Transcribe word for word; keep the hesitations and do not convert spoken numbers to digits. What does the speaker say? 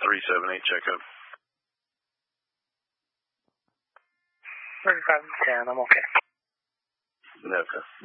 three seven eight, checkup. thirty-five ten, I'm okay. Okay.